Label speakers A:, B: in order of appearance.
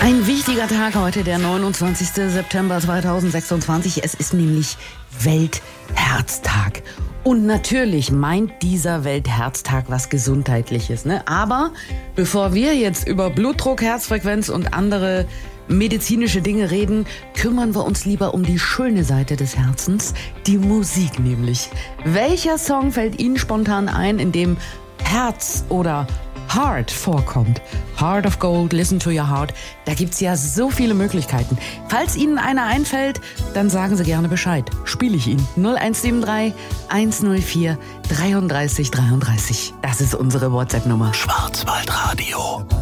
A: Ein wichtiger Tag heute, der 29. September 2026. Es ist nämlich Weltherztag. Und natürlich meint dieser Weltherztag was Gesundheitliches, ne? Aber bevor wir jetzt über Blutdruck, Herzfrequenz und andere medizinische Dinge reden, kümmern wir uns lieber um die schöne Seite des Herzens, die Musik nämlich. Welcher Song fällt Ihnen spontan ein, in dem Herz oder Heart vorkommt? Heart of Gold, Listen to Your Heart. Da gibt's ja so viele Möglichkeiten. Falls Ihnen einer einfällt, dann sagen Sie gerne Bescheid. Spiele ich ihn. 0173 104 33 33. Das ist unsere WhatsApp-Nummer.
B: Schwarzwaldradio.